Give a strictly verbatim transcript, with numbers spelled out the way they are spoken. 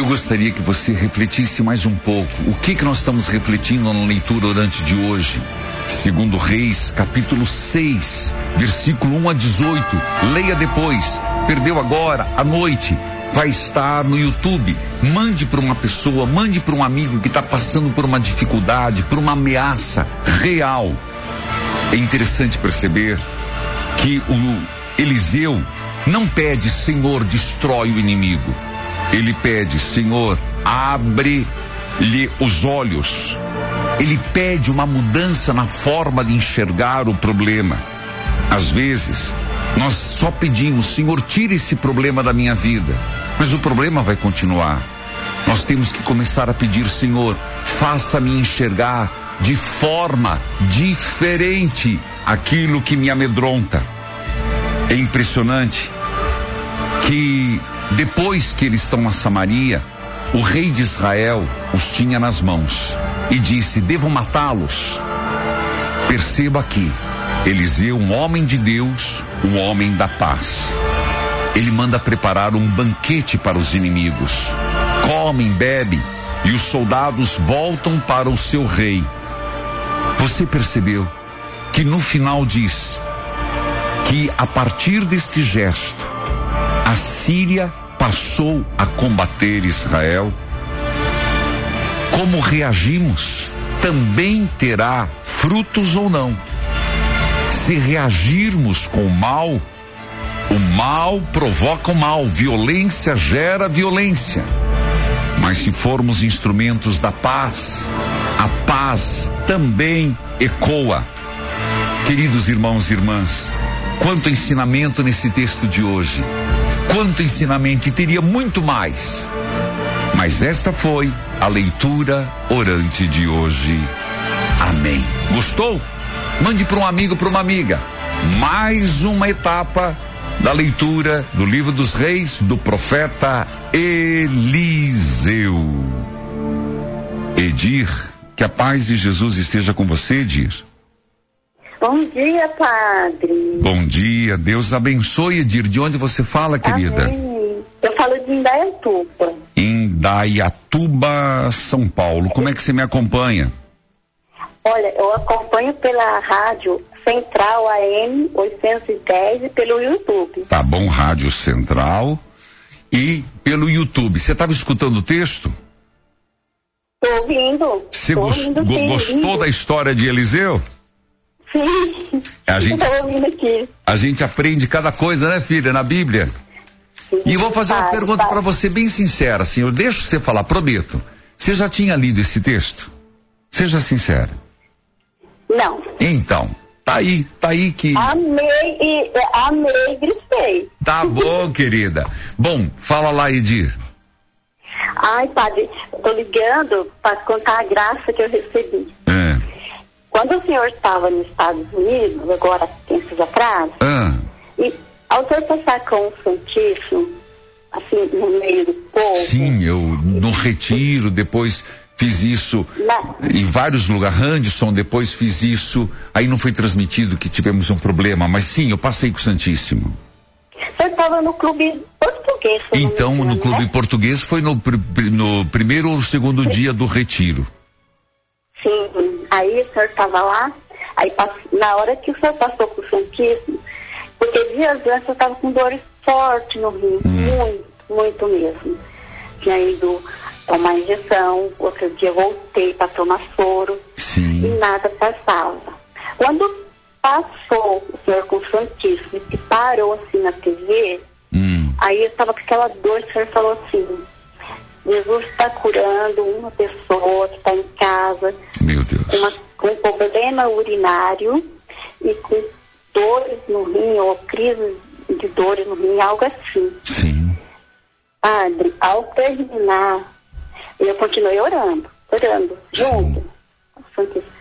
eu gostaria que você refletisse mais um pouco. O que que nós estamos refletindo na leitura orante de hoje? Segundo Reis, capítulo seis, versículo um a dezoito. Leia depois. Perdeu agora, à noite. Vai estar no YouTube. Mande para uma pessoa, mande para um amigo que está passando por uma dificuldade, por uma ameaça real. É interessante perceber que o Eliseu não pede, Senhor, destrói o inimigo. Ele pede, Senhor, abre-lhe os olhos. Ele pede uma mudança na forma de enxergar o problema. Às vezes, nós só pedimos, Senhor, tira esse problema da minha vida. Mas o problema vai continuar. Nós temos que começar a pedir, Senhor, faça-me enxergar de forma diferente aquilo que me amedronta. É impressionante que depois que eles estão na Samaria, o rei de Israel os tinha nas mãos e disse, devo matá-los. Perceba aqui, Eliseu, um homem de Deus, um homem da paz. Ele manda preparar um banquete para os inimigos. Comem, bebem, e os soldados voltam para o seu rei. Você percebeu que no final diz que a partir deste gesto, a Síria passou a combater Israel? Como reagimos também terá frutos ou não. Se reagirmos com o mal, o mal provoca o mal, violência gera violência. Mas se formos instrumentos da paz, a paz também ecoa. Queridos irmãos e irmãs, quanto ensinamento nesse texto de hoje. Quanto ensinamento, e teria muito mais. Mas esta foi a leitura orante de hoje. Amém. Gostou? Mande para um amigo, para uma amiga. Mais uma etapa da leitura do livro dos reis do profeta Eliseu. Edir, que a paz de Jesus esteja com você, Edir. Bom dia, padre. Bom dia, Deus abençoe, Edir. De onde você fala, querida? Amém. Eu falo de Indaiatuba. Indaiatuba, São Paulo. Como é que você me acompanha? Olha, eu acompanho pela rádio Central A M oitocentos e dez e pelo YouTube. Tá bom, Rádio Central e pelo YouTube. Você estava escutando o texto? Tô ouvindo. Você Tô gost, ouvindo, go, sim, gostou ouvindo. da história de Eliseu? Sim. A gente, Tô ouvindo aqui. a gente aprende cada coisa, né, filha, na Bíblia. Sim, E eu vou fazer uma padre, pergunta padre. para você bem sincera, senhor. Deixa você falar, prometo. Você já tinha lido esse texto? Seja sincera. Não. Então, tá aí, tá aí que... Amei e amei e grifei. Tá bom, querida. Bom, fala lá, Edir. Ai, padre, eu tô ligando para contar a graça que eu recebi. É. Quando o senhor estava nos Estados Unidos, agora tempos atrás, Ah, e ao senhor passar com o Santíssimo, assim, no meio do povo... sim, eu no retiro, depois fiz isso Na... em vários lugares, Anderson, depois fiz isso, aí não foi transmitido que tivemos um problema, mas sim, eu passei com o Santíssimo. O senhor estava no clube português. se eu não me Então, engano, no clube né? português foi no, pr- pr- no primeiro ou segundo dia do retiro. Sim, aí o senhor estava lá, aí pass... na hora que o senhor passou com o Santíssimo, porque dias antes eu estava com dores fortes no rim, Hum. muito, muito mesmo. Tinha ido tomar injeção, outro dia voltei para tomar soro e Sim. nada passava. Quando passou o senhor com o Santíssimo e parou assim na T V, Hum. aí eu estava com aquela dor, o senhor falou assim, Jesus está curando uma pessoa que está em casa Meu Deus. com, uma, com problema urinário e com dores no rim, ou crise de dores no rim, algo assim. Sim. Padre, ao terminar, eu continuei orando, orando, junto. Santíssimo.